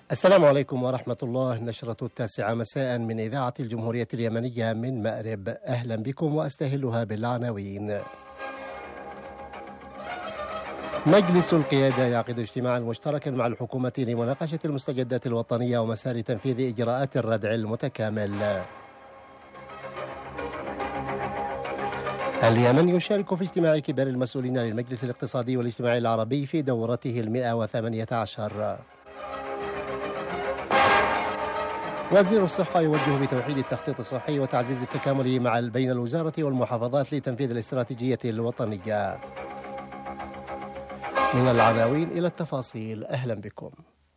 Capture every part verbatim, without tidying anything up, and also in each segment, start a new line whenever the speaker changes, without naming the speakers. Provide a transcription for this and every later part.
السلام عليكم ورحمة الله. نشرة التاسعة مساء من إذاعة الجمهورية اليمنية من مأرب، أهلا بكم وأستهلها بالعناوين. مجلس القيادة يعقد اجتماعا مشتركا مع الحكومة لمناقشة المستجدات الوطنية ومسار تنفيذ إجراءات الردع المتكامل. اليمن يشارك في اجتماع كبار المسؤولين للمجلس الاقتصادي والاجتماعي العربي في دورته المئة وثمانية عشر. وزير الصحة يوجه بتوحيد التخطيط الصحي وتعزيز التكامل مع بين الوزارة والمحافظات لتنفيذ الاستراتيجية الوطنية. من العناوين إلى التفاصيل، أهلا بكم.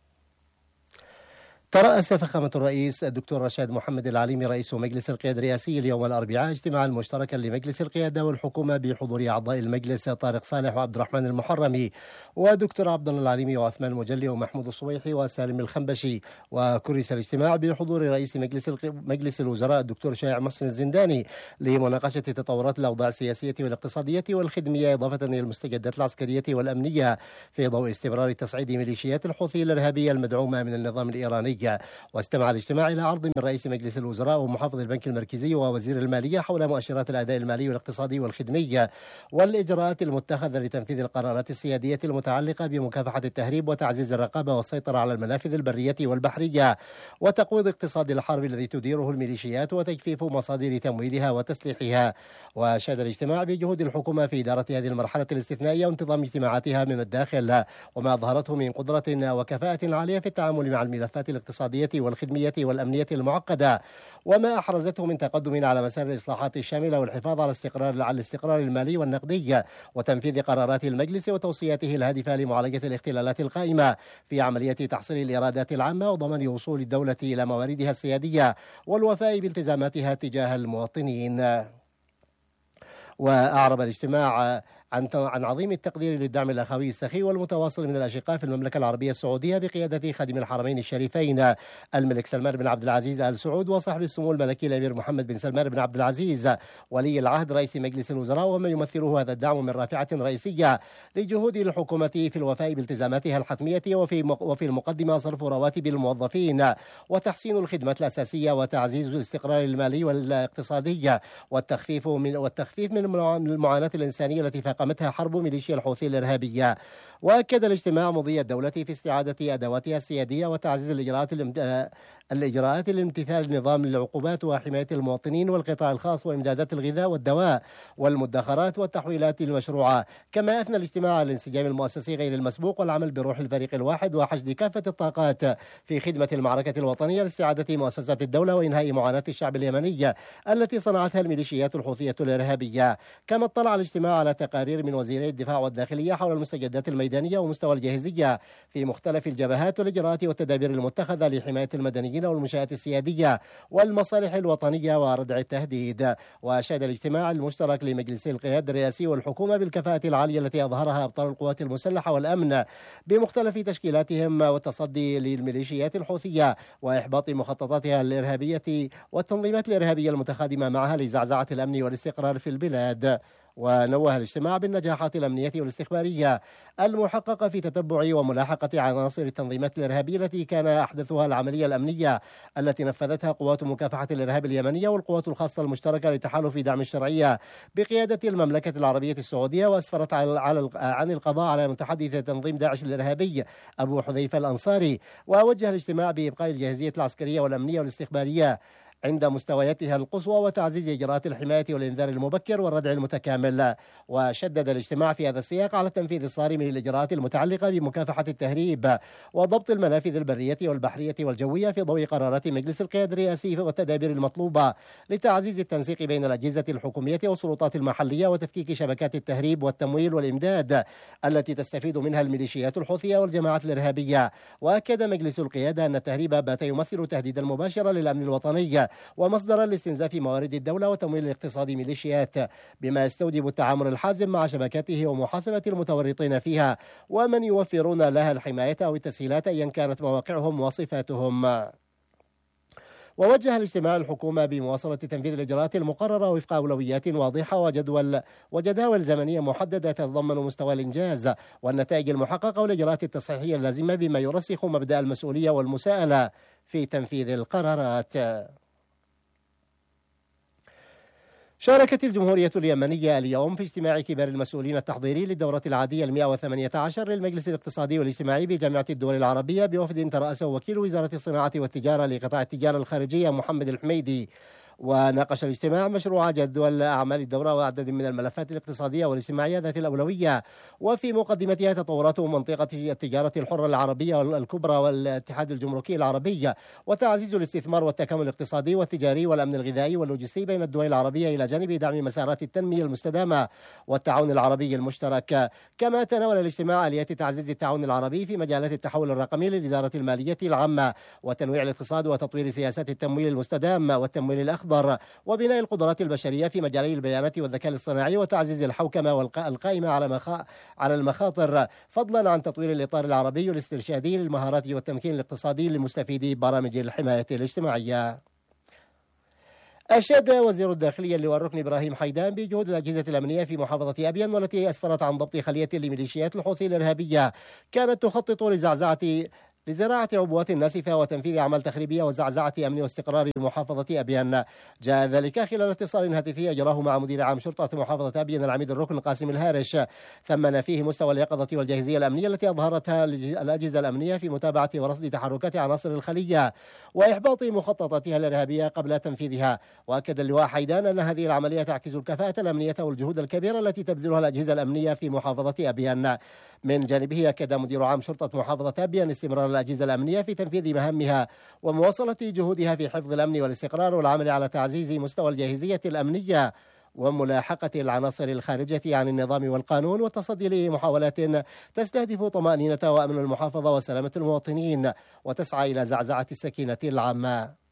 ترأس فخامة الرئيس الدكتور رشاد محمد العليمي رئيس مجلس القيادة الرئاسي اليوم الأربعاء اجتماعا مشتركا لمجلس القيادة والحكومة بحضور أعضاء المجلس طارق صالح وعبد الرحمن المحرمي ودكتور عبد الله العليمي وعثمان المجلي ومحمود الصويحي وسالم الخنبشي. وكرس الاجتماع بحضور رئيس مجلس مجلس الوزراء الدكتور شائع محسن الزنداني لمناقشة تطورات الأوضاع السياسية والاقتصادية والخدمية إضافة إلى المستجدات العسكرية والأمنية في ضوء استمرار تصعيد ميليشيات الحوثي الإرهابية المدعومة من النظام الإيراني. واستمع الاجتماع إلى عرض من رئيس مجلس الوزراء ومحافظ البنك المركزي ووزير المالية حول مؤشرات الأداء المالي والاقتصادي والخدمي والإجراءات المتخذة لتنفيذ القرارات السيادية المتعلقة بمكافحة التهريب وتعزيز الرقابة والسيطرة على المنافذ البرية والبحرية وتقويض اقتصاد الحرب الذي تديره الميليشيات وتجفيف مصادر تمويلها وتسليحها. وشهد الاجتماع بجهود الحكومة في إدارة هذه المرحلة الاستثنائية وانتظام اجتماعاتها من الداخل وما أظهرته من قدرة وكفاءة عالية في التعامل مع الملفات الاقتصادية والخدمية والأمنية المعقدة وما أحرزته من تقدم على مسار الإصلاحات الشاملة والحفاظ على استقرار على الاستقرار المالي والنقدي وتنفيذ قرارات المجلس وتوصياته الهادفة لمعالجة الاختلالات القائمة في عملية تحصيل الإيرادات العامة وضمان وصول الدولة إلى مواردها السيادية والوفاء بالتزاماتها تجاه المواطنين. وأعرب الاجتماع عن عن عظيم التقدير للدعم الأخوي السخي والمتواصل من الأشقاء في المملكة العربية السعودية بقيادة خادم الحرمين الشريفين الملك سلمان بن عبد العزيز آل سعود وصاحب السمو الملكي الأمير محمد بن سلمان بن عبد العزيز ولي العهد رئيس مجلس الوزراء، وما يمثله هذا الدعم من رافعة رئيسية لجهود الحكومة في الوفاء بالتزاماتها الحتمية وفي وفي المقدمة صرف رواتب الموظفين وتحسين الخدمات الأساسية وتعزيز الاستقرار المالي والاقتصادي والتخفيف من والتخفيف من المعاناة الإنسانية التي فاقمتها حرب ميليشيا الحوثي الإرهابية. وأكد الاجتماع مضي الدولة في استعادة أدواتها السيادية وتعزيز الإجراءات الإجراءات لامتثال نظام العقوبات وحماية المواطنين والقطاع الخاص وإمدادات الغذاء والدواء والمدخرات والتحويلات المشروعة. كما أثنى الاجتماع على الانسجام المؤسسي غير المسبوق والعمل بروح الفريق الواحد وحشد كافة الطاقات في خدمة المعركة الوطنية لاستعادة مؤسسات الدولة وإنهاء معاناة الشعب اليمني التي صنعتها الميليشيات الحوثية الإرهابية. كما اطلع الاجتماع على تقارير من وزيري الدفاع والداخلية حول المستجدات الميدانية ومستوى الجاهزية في مختلف الجبهات والإجراءات والتدابير المتخذة لحماية المدنيين والمنشآت السيادية والمصالح الوطنية وردع التهديد. وأشاد الاجتماع المشترك لمجلس القيادة الرئاسي والحكومة بالكفاءة العالية التي أظهرها أبطال القوات المسلحة والأمن بمختلف تشكيلاتهم والتصدي للميليشيات الحوثية وإحباط مخططاتها الإرهابية والتنظيمات الإرهابية المتخادمة معها لزعزعة الأمن والاستقرار في البلاد. ونوه الاجتماع بالنجاحات الأمنية والاستخبارية المحققة في تتبع وملاحقة عناصر التنظيمات الإرهابية التي كان أحدثها العملية الأمنية التي نفذتها قوات مكافحة الإرهاب اليمنية والقوات الخاصة المشتركة لتحالف دعم الشرعية بقيادة المملكة العربية السعودية، وأسفرت عن القضاء على متحدث تنظيم داعش الإرهابي أبو حذيفة الأنصاري. ووجه الاجتماع بإبقاء الجاهزية العسكرية والأمنية والاستخبارية عند مستوياتها القصوى وتعزيز إجراءات الحماية والإنذار المبكر والردع المتكامل. وشدد الاجتماع في هذا السياق على التنفيذ الصارم للإجراءات المتعلقة بمكافحة التهريب وضبط المنافذ البرية والبحرية والجوية في ضوء قرارات مجلس القيادة الرئاسي والتدابير المطلوبة لتعزيز التنسيق بين الأجهزة الحكومية والسلطات المحلية وتفكيك شبكات التهريب والتمويل والإمداد التي تستفيد منها الميليشيات الحوثية والجماعات الإرهابية. وأكد مجلس القيادة أن التهريب بات يمثل تهديدا مباشرا للأمن الوطني ومصدرا لاستنزاف موارد الدولة وتمويل الاقتصاد ميليشيات، بما يستوجب التعامل الحازم مع شبكاته ومحاسبة المتورطين فيها ومن يوفرون لها الحماية أو التسهيلات أيا كانت مواقعهم وصفاتهم. ووجه الاجتماع الحكومة بمواصلة تنفيذ الإجراءات المقررة وفق أولويات واضحة وجدول وجداول زمنية محددة تتضمن مستوى الإنجاز والنتائج المحققة والإجراءات التصحيحية اللازمة بما يرسخ مبدأ المسؤولية والمساءلة في تنفيذ القرارات. شاركت الجمهورية اليمنية اليوم في اجتماع كبار المسؤولين التحضيري للدورة العادية المئة وثمانية عشر للمجلس الاقتصادي والاجتماعي بجامعة الدول العربية بوفد ترأسه وكيل وزارة الصناعة والتجارة لقطاع التجارة الخارجية محمد الحميدي. وناقش الاجتماع مشروع جدول أعمال الدورة وعدد من الملفات الاقتصادية والاجتماعية ذات الأولوية، وفي مقدمتها تطورات منطقة التجارة الحرة العربية الكبرى والاتحاد الجمركي العربي، وتعزيز الاستثمار والتكامل الاقتصادي والتجاري والأمن الغذائي واللوجستي بين الدول العربية إلى جانب دعم مسارات التنمية المستدامة والتعاون العربي المشترك. كما تناول الاجتماع آليات تعزيز التعاون العربي في مجالات التحول الرقمي للإدارة المالية العامة وتنويع الاقتصاد وتطوير سياسات التمويل المستدام والتمويل الأخضر وبناء القدرات البشرية في مجالي البيانات والذكاء الاصطناعي وتعزيز الحوكمة والقائمة على مخا... على المخاطر، فضلا عن تطوير الإطار العربي الاسترشادي للمهارات والتمكين الاقتصادي لمستفيدي برامج الحماية الاجتماعية. أشاد وزير الداخلية اللواء الركن إبراهيم حيدان بجهود الأجهزة الأمنية في محافظة أبين والتي أسفرت عن ضبط خلية لميليشيات الحوثي الإرهابية كانت تخطط لزعزعة لزراعة عبوات ناسفة وتنفيذ أعمال تخريبية وزعزعة أمن واستقرار محافظة أبين. جاء ذلك خلال اتصال هاتفي أجراه مع مدير عام شرطة محافظة أبين العميد الركن قاسم الهارش، ثمن فيه مستوى اليقظة والجاهزية الأمنية التي أظهرتها الأجهزة الأمنية في متابعة ورصد تحركات عناصر الخلية وإحباط مخططاتها الإرهابية قبل تنفيذها. وأكد اللواء حيدان أن هذه العملية تعكس الكفاءة الأمنية والجهود الكبيرة التي تبذلها الأجهزة الأمنية في محافظة أبين. من جانبه أكد مدير عام شرطة محافظة أبين استمرار الأجهزة الأمنية في تنفيذ مهامها ومواصلة جهودها في حفظ الأمن والاستقرار والعمل على تعزيز مستوى الجاهزية الأمنية وملاحقة العناصر الخارجة عن النظام والقانون والتصدي لمحاولات تستهدف طمأنينة وأمن المحافظة وسلامة المواطنين وتسعى إلى زعزعة السكينة العامة.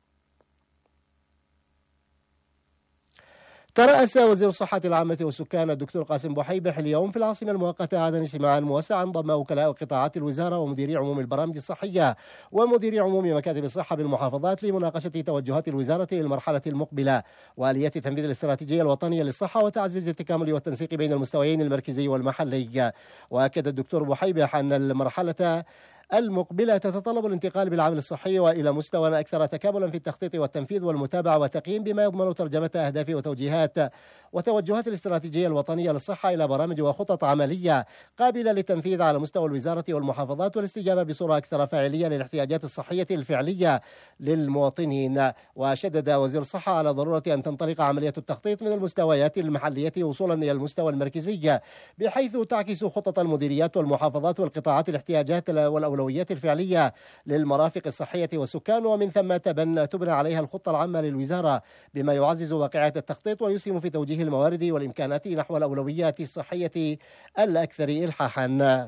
ترأس وزير الصحة العامة والسكان الدكتور قاسم بوحيبح اليوم في العاصمة المؤقتة عدن اجتماعا موسعا ضم وكلاء قطاعات الوزارة ومديري عموم البرامج الصحية ومديري عموم مكاتب الصحة بالمحافظات لمناقشة توجهات الوزارة للمرحلة المقبلة وآليات تنفيذ الاستراتيجية الوطنية للصحة وتعزيز التكامل والتنسيق بين المستويين المركزي والمحلي. وأكد الدكتور بوحيبح أن المرحلة المقبلة تتطلب الانتقال بالعمل الصحي وإلى مستوى أكثر تكاملا في التخطيط والتنفيذ والمتابعة والتقييم بما يضمن ترجمة أهداف وتوجيهات وتوجهات الاستراتيجية الوطنية للصحة إلى برامج وخطط عملية قابلة للتنفيذ على مستوى الوزارة والمحافظات والاستجابة بصورة أكثر فاعلية للاحتياجات الصحية الفعلية للمواطنين. وشدد وزير الصحة على ضرورة أن تنطلق عملية التخطيط من المستويات المحلية وصولا إلى المستوى المركزي بحيث تعكس خطط المديريات والمحافظات والقطاعات الاحتياجات والأولويات الفعلية للمرافق الصحية والسكان، ومن ثم تبنى تبنى عليها الخطة العامة للوزارة بما يعزز واقعية التخطيط ويسهم في توجيه الموارد والإمكانات نحو الأولويات الصحية الأكثر إلحاحا.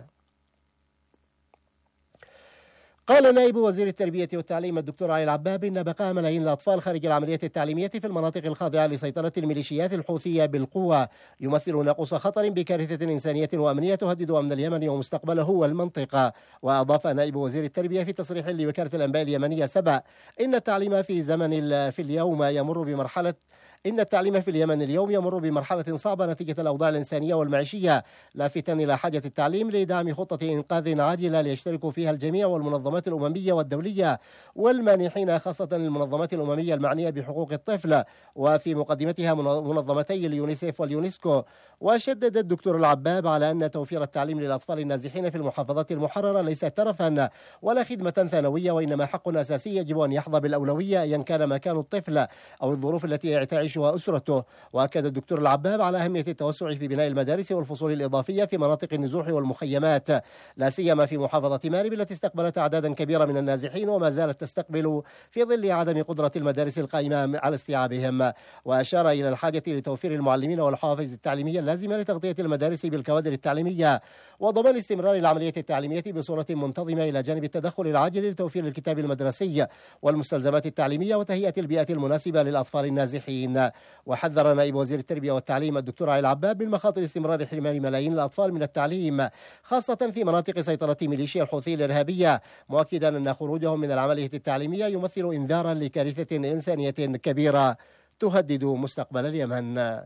قال نائب وزير التربية والتعليم الدكتور علي العباب إن بقاء ملايين الأطفال خارج العملية التعليمية في المناطق الخاضعة لسيطرة الميليشيات الحوثية بالقوة يمثل ناقوس خطر بكارثة إنسانية وأمنية تهدد أمن اليمن ومستقبله والمنطقة. وأضاف نائب وزير التربية في تصريح لوكالة الأنباء اليمنية سبأ إن التعليم في زمن في اليوم يمر بمرحلة إن التعليم في اليمن اليوم يمر بمرحلة صعبة نتيجة الأوضاع الإنسانية والمعيشية، لافتا إلى حاجة التعليم لدعم خطة إنقاذ عاجلة ليشترك فيها الجميع والمنظمات الأممية والدولية والمانحين، خاصة المنظمات الأممية المعنية بحقوق الطفل وفي مقدمتها منظمتي اليونيسيف واليونسكو. وشدد الدكتور العباب على أن توفير التعليم للأطفال النازحين في المحافظات المحررة ليس ترفا ولا خدمة ثانوية، وإنما حق أساسي يجب أن يحظى بالأولوية أيا كان مكان الطفل أو الظروف التي تعيشها أسرته. وأكد الدكتور العباب على أهمية التوسع في بناء المدارس والفصول الإضافية في مناطق النزوح والمخيمات، لا سيما في محافظة مارب التي استقبلت أعدادا كبيرة من النازحين وما زالت تستقبل في ظل عدم قدرة المدارس القائمة على استيعابهم. وأشار إلى الحاجة لتوفير المعلمين والحوافز التعليمية اللازمة لتغطية المدارس بالكوادر التعليمية وضمان استمرار العملية التعليمية بصورة منتظمة، إلى جانب التدخل العاجل لتوفير الكتاب المدرسي والمستلزمات التعليمية وتهيئة البيئة المناسبة للأطفال النازحين. الشريفين. وحذر نائب وزير التربية والتعليم الدكتور علي العباب من مخاطر استمرار حرمان ملايين الأطفال من التعليم خاصة في مناطق سيطرة ميليشيا الحوثي الإرهابية، مؤكدا أن خروجهم من العملية التعليمية يمثل إنذارا لكارثة إنسانية كبيرة تهدد مستقبل اليمن.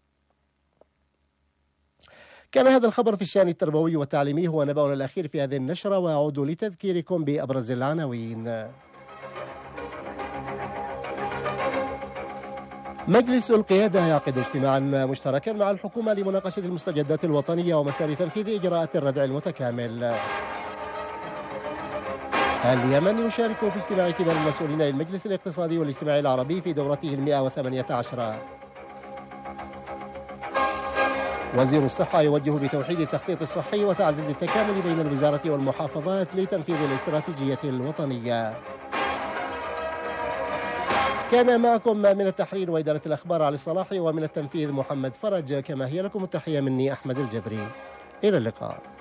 كان هذا الخبر في الشأن التربوي والتعليمي هو نبأنا الأخير في هذه النشرة، وأعود لتذكيركم بأبرز العناوين. مجلس القيادة يعقد اجتماعا مشتركا مع الحكومة لمناقشة المستجدات الوطنية ومسار تنفيذ إجراءات الردع المتكامل. اليمن يشارك في اجتماع كبار المسؤولين للمجلس الاقتصادي والاجتماعي العربي في دورته المئة وثمانية عشر. وزير الصحة يوجه بتوحيد التخطيط الصحي وتعزيز التكامل بين الوزارة والمحافظات لتنفيذ الاستراتيجية الوطنية. كان معكم من التحرير وإدارة الأخبار علي الصلاحي، ومن التنفيذ محمد فرج. كما هي لكم التحية مني أحمد الجبري. إلى اللقاء.